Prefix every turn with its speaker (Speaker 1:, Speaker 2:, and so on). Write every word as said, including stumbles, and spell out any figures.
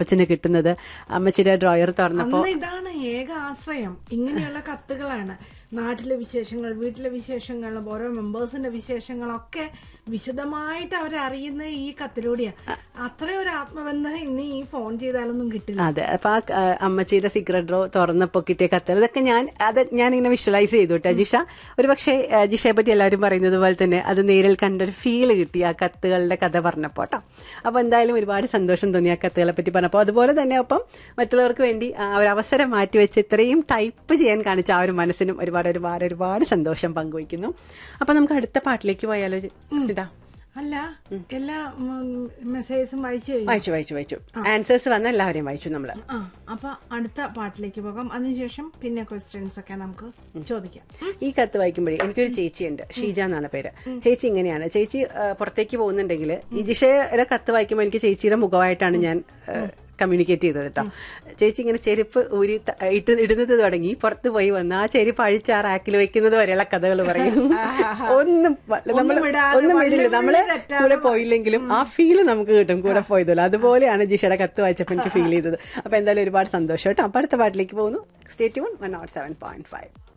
Speaker 1: അപ്പച്ചന് കിട്ടുന്നത്. അമ്മച്ചിയുടെ ഡ്രോയർ തുറന്നപ്പോ
Speaker 2: ഇതാണ് ഏക ആശ്രയം. ഇങ്ങനെയുള്ള കത്തുകളാണ്. നാട്ടിലെ വിശേഷങ്ങൾ, വീട്ടിലെ വിശേഷങ്ങൾ, ഓരോ മെമ്പേഴ്സിന്റെ വിശേഷങ്ങളൊക്കെ വിശദമായിട്ട് അവരറിയുന്ന ഈ കത്തിലൂടെയാണ്. അത്രയും ഒരു ആത്മബന്ധം ഇനി ഈ ഫോൺ ചെയ്താലൊന്നും കിട്ടില്ല.
Speaker 1: അതെ. അപ്പൊ ആ അമ്മച്ചിയുടെ സീക്രട്ട് ഡ്രോ തുറന്നപ്പോ കിട്ടിയ കത്തുകൾ ഇതൊക്കെ ഞാൻ അത് ഞാനിങ്ങനെ വിഷ്വലൈസ് ചെയ്തു കേട്ടോ ജിഷ. ഒരു പക്ഷേ ജിഷയെ പറ്റി എല്ലാവരും പറയുന്നത് പോലെ തന്നെ അത് നേരിൽ കണ്ടൊരു ഫീല് കിട്ടി ആ കത്തുകളുടെ കഥ പറഞ്ഞപ്പോ കേട്ടോ. അപ്പൊ എന്തായാലും ഒരുപാട് സന്തോഷം തോന്നി ആ കത്തുകളെ പറ്റി പറഞ്ഞപ്പോൾ. അതുപോലെ തന്നെ ഒപ്പം മറ്റുള്ളവർക്ക് വേണ്ടി ആ ഒരു അവസരം മാറ്റിവെച്ച് ഇത്രയും ടൈപ്പ് ചെയ്യാൻ കാണിച്ച ആ ഒരു മനസ്സിനും ഒരുപാട് ഒരുപാട് ഒരുപാട് സന്തോഷം പങ്കുവയ്ക്കുന്നു. അപ്പൊ നമുക്ക് അടുത്ത പാട്ടിലേക്ക് പോയാലോ സ്മിത?
Speaker 2: അല്ല, എല്ലാ മെസ്സേജസും വായിച്ചു
Speaker 1: വായിച്ചു വായിച്ചു വായിച്ചു ആൻസേഴ്സ് വന്ന എല്ലാവരെയും വായിച്ചു നമ്മള്.
Speaker 2: അപ്പൊ അടുത്ത പാട്ടിലേക്ക് പോകാം. അതിനുശേഷം പിന്നെ ക്വസ്റ്റ്യൻസ് ഒക്കെ നമുക്ക് ചോദിക്കാം.
Speaker 1: ഈ കത്ത് വായിക്കുമ്പോഴേ എനിക്കൊരു ചേച്ചിയുണ്ട്, ഷീജ എന്നാണ് പേര്. ചേച്ചി ഇങ്ങനെയാണ്. ചേച്ചി പുറത്തേക്ക് പോകുന്നുണ്ടെങ്കിൽ ഈ ജിഷയുടെ കത്ത് വായിക്കുമ്പോൾ എനിക്ക് ചേച്ചിയുടെ മുഖമായിട്ടാണ് ഞാൻ കമ്മ്യൂണിക്കേറ്റ് ചെയ്തത് കേട്ടോ. ചേച്ചി ഇങ്ങനെ ചെരുപ്പ് ഊരി ഇട്ട് ഇടുന്നത് തുടങ്ങി പുറത്ത് പോയി വന്ന് ആ ചെരുപ്പ് അഴിച്ച് ആ റാക്കിൽ വെക്കുന്നത് വരെയുള്ള കഥകൾ പറയും. ഒന്നും നമ്മൾ ഒന്നും വിടില്ല, നമ്മള് കൂടെ പോയില്ലെങ്കിലും ആ ഫീല് നമുക്ക് കിട്ടും കൂടെ പോയതല്ലോ. അതുപോലെയാണ് ജിഷയുടെ കത്ത് വായിച്ചപ്പോൾ എനിക്ക് ഫീൽ ചെയ്തത്. അപ്പൊ എന്തായാലും ഒരുപാട് സന്തോഷം കേട്ടോ. അപ്പൊ അടുത്ത പാട്ടിലേക്ക് പോകുന്നു. Stay tune one not seven point five.